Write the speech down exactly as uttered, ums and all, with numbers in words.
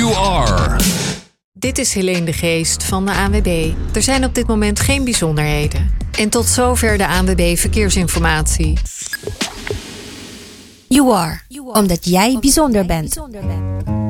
You Are. Dit is Helene de Geest van de A N W B. Er zijn op dit moment geen bijzonderheden. En tot zover de A N W B Verkeersinformatie. You Are, omdat jij bijzonder bent.